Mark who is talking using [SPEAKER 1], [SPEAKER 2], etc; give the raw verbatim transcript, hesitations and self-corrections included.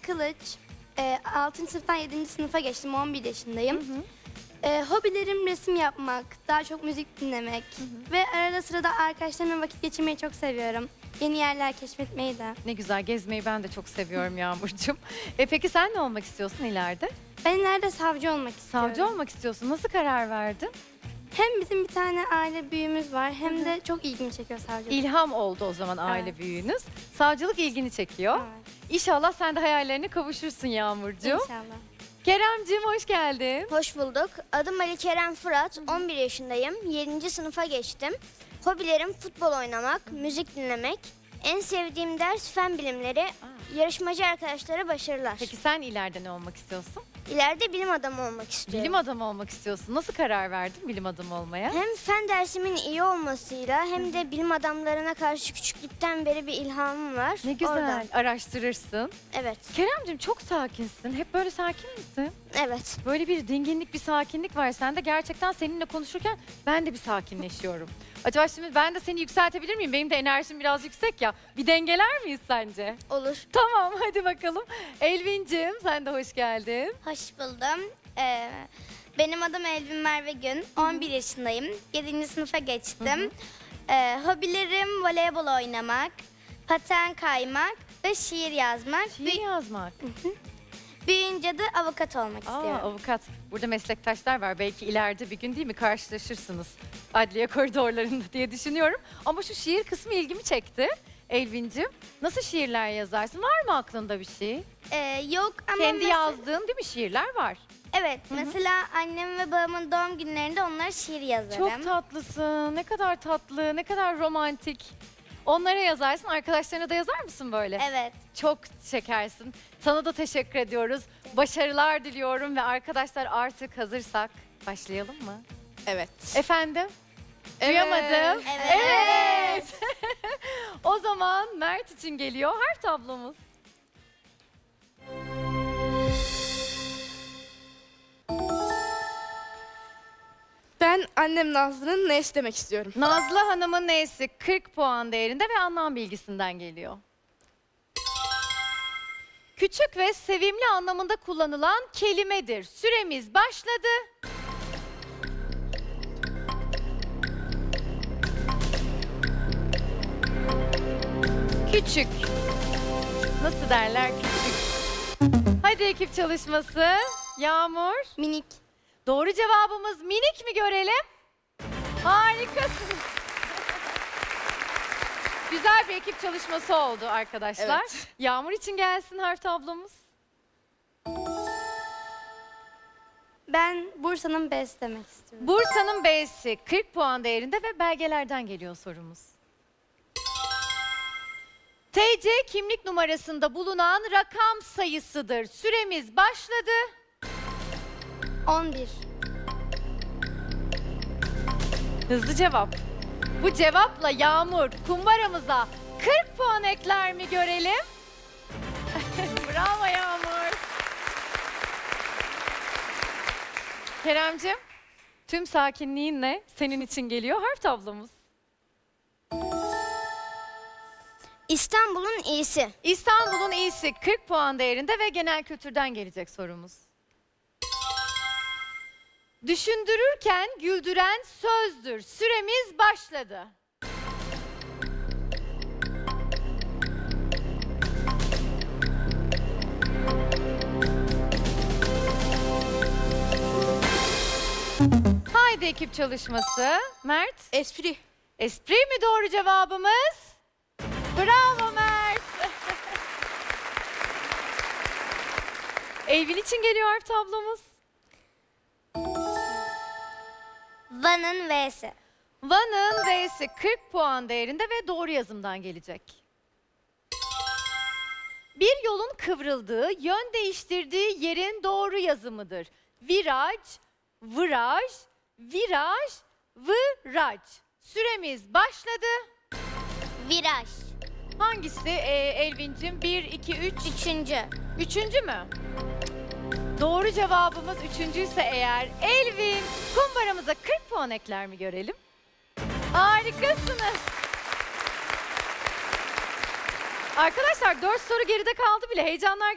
[SPEAKER 1] Kılıç. E, altıncı sınıftan yedinci sınıfa geçtim. on bir yaşındayım.
[SPEAKER 2] Hı hı.
[SPEAKER 1] E, hobilerim resim yapmak, daha çok müzik dinlemek ve arada sırada arkadaşlarımla vakit geçirmeyi çok seviyorum. Yeni yerler keşfetmeyi de.
[SPEAKER 2] Ne güzel, gezmeyi ben de çok seviyorum Yağmurcuğum. E peki sen ne olmak istiyorsun ileride?
[SPEAKER 1] Ben ileride savcı olmak istiyorum.
[SPEAKER 2] Savcı olmak istiyorsun. Nasıl karar verdin?
[SPEAKER 1] Hem bizim bir tane aile büyüğümüz var hem de çok ilgimi çekiyor savcılık.
[SPEAKER 2] İlham oldu o zaman aile
[SPEAKER 1] Evet.
[SPEAKER 2] büyüğünüz. Savcılık ilgini çekiyor.
[SPEAKER 1] Evet,
[SPEAKER 2] İnşallah sen de hayallerine kavuşursun Yağmurcuğum.
[SPEAKER 1] İnşallah.
[SPEAKER 2] Keremciğim hoş geldin.
[SPEAKER 3] Hoş bulduk. Adım Ali Kerem Fırat. on bir yaşındayım. yedinci sınıfa geçtim. Hobilerim futbol oynamak, müzik dinlemek. En sevdiğim ders fen bilimleri. Yarışmacı arkadaşlara başarılar.
[SPEAKER 2] Peki sen ileride ne olmak istiyorsun?
[SPEAKER 3] İleride bilim adamı olmak istiyorum.
[SPEAKER 2] Bilim adamı olmak istiyorsun. Nasıl karar verdin bilim adamı olmaya?
[SPEAKER 3] Hem fen dersimin iyi olmasıyla hem de bilim adamlarına karşı küçüklükten beri bir ilhamım var.
[SPEAKER 2] Ne güzel.
[SPEAKER 3] Oradan.
[SPEAKER 2] Araştırırsın.
[SPEAKER 3] Evet,
[SPEAKER 2] Keremciğim çok sakinsin. Hep böyle sakin misin?
[SPEAKER 3] evet.
[SPEAKER 2] Böyle bir dinginlik, bir sakinlik var sende. Gerçekten seninle konuşurken ben de bir sakinleşiyorum. Acaba şimdi ben de seni yükseltebilir miyim? Benim de enerjim biraz yüksek ya. Bir dengeler miyiz sence?
[SPEAKER 3] Olur.
[SPEAKER 2] Tamam, hadi bakalım. Elvin'cim sen de hoş geldin.
[SPEAKER 1] Hoş buldum. Ee, benim adım Elvin Merve Gün. on bir yaşındayım. yedinci sınıfa geçtim. Ee, hobilerim voleybol oynamak, paten kaymak ve şiir yazmak.
[SPEAKER 2] Şiir
[SPEAKER 1] Büy-
[SPEAKER 2] yazmak.
[SPEAKER 1] büyüyünce de avukat olmak
[SPEAKER 2] Aa,
[SPEAKER 1] istiyorum.
[SPEAKER 2] avukat. Burada meslektaşlar var. Belki ileride bir gün değil mi karşılaşırsınız adliye koridorlarında diye düşünüyorum. Ama şu şiir kısmı ilgimi çekti. Elvin'cim nasıl şiirler yazarsın? Var mı aklında bir şey?
[SPEAKER 1] Ee, yok ama
[SPEAKER 2] Kendi
[SPEAKER 1] mes-
[SPEAKER 2] yazdığın değil mi şiirler var?
[SPEAKER 1] Evet, mesela annem ve babamın doğum günlerinde onlara şiir yazarım.
[SPEAKER 2] Çok tatlısın. Ne kadar tatlı, ne kadar romantik. Onlara yazarsın. Arkadaşlarına da yazar mısın böyle?
[SPEAKER 1] Evet.
[SPEAKER 2] Çok şekersin. Sana da teşekkür ediyoruz. Başarılar diliyorum ve arkadaşlar artık hazırsak başlayalım mı?
[SPEAKER 4] Evet.
[SPEAKER 2] Efendim?
[SPEAKER 4] Evet.
[SPEAKER 2] Duyamadım.
[SPEAKER 1] Evet.
[SPEAKER 2] Evet. O zaman Mert için geliyor harf tablomuz.
[SPEAKER 4] Ben annem Nazlı'nın ne demek istiyorum.
[SPEAKER 2] Nazlı Hanım'ın neyse kırk puan değerinde ve anlam bilgisinden geliyor. Küçük ve sevimli anlamında kullanılan kelimedir. Süremiz başladı. Küçük. Nasıl derler küçük? Hadi ekip çalışması. Yağmur.
[SPEAKER 1] Minik.
[SPEAKER 2] Doğru cevabımız minik mi görelim? Harikasınız. Güzel bir ekip çalışması oldu arkadaşlar.
[SPEAKER 4] Evet.
[SPEAKER 2] Yağmur için gelsin harf tablomuz.
[SPEAKER 1] Ben Bursa'nın B'si demek istiyorum.
[SPEAKER 2] Bursa'nın B'si kırk puan değerinde ve belgelerden geliyor sorumuz. T C kimlik numarasında bulunan rakam sayısıdır. Süremiz başladı.
[SPEAKER 1] on bir.
[SPEAKER 2] Hızlı cevap. Bu cevapla Yağmur kumbaramıza kırk puan ekler mi görelim? Bravo Yağmur. Keremciğim, tüm sakinliğinle senin için geliyor harf tablomuz.
[SPEAKER 3] İstanbul'un iyisi.
[SPEAKER 2] İstanbul'un iyisi kırk puan değerinde ve genel kültürden gelecek sorumuz. Düşündürürken güldüren sözdür. Süremiz başladı. Haydi ekip çalışması. Mert.
[SPEAKER 4] Espri.
[SPEAKER 2] Espri mi doğru cevabımız? Bravo Mert. Elvin için geliyor harf tablomuz.
[SPEAKER 1] Van'ın V'si.
[SPEAKER 2] Van'ın V'si kırk puan değerinde ve doğru yazımdan gelecek. Bir yolun kıvrıldığı, yön değiştirdiği yerin doğru yazımıdır. Viraj, vıraj, viraj, vıraj. Süremiz başladı.
[SPEAKER 1] Viraj.
[SPEAKER 2] Hangisi ee, Elvin'cim? Bir, iki, üç.
[SPEAKER 1] Üçüncü.
[SPEAKER 2] Üçüncü mü? Doğru cevabımız üçüncüyse eğer Elvin kumbaramıza kırk puan ekler mi görelim? Harikasınız. Arkadaşlar dört soru geride kaldı bile heyecanlar